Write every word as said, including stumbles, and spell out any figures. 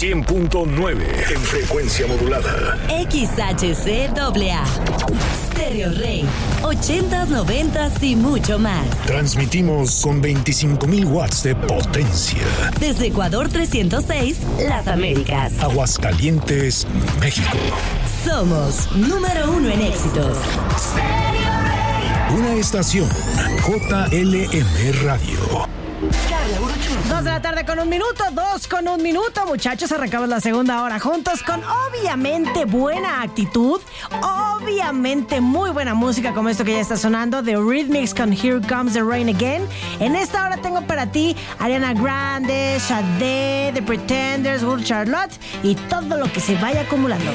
cien punto nueve en frecuencia modulada. X H C A A. Stereo Rey. ochentas, noventas y mucho más. Transmitimos con veinticinco mil watts de potencia. Desde Ecuador trescientos seis, Las Américas. Aguascalientes, México. Somos número uno en éxitos. Una estación J L M Radio. Dos de la tarde con un minuto, dos con un minuto. Muchachos, arrancamos la segunda hora juntos con obviamente buena actitud, obviamente muy buena música como esto que ya está sonando, The Eurythmics con Here Comes the Rain Again. En esta hora tengo para ti Ariana Grande, Sade, The Pretenders, Good Charlotte y todo lo que se vaya acumulando.